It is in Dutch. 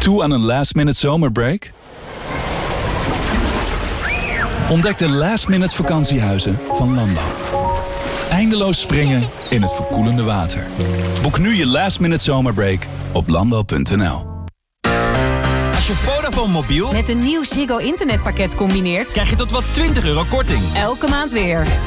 Toe aan een last-minute zomerbreak? Ontdek de last-minute vakantiehuizen van Landal. Eindeloos springen in het verkoelende water. Boek nu je last-minute zomerbreak op landal.nl. Als je Vodafone mobiel met een nieuw Ziggo internetpakket combineert, krijg je tot wel €20 korting. Elke maand weer.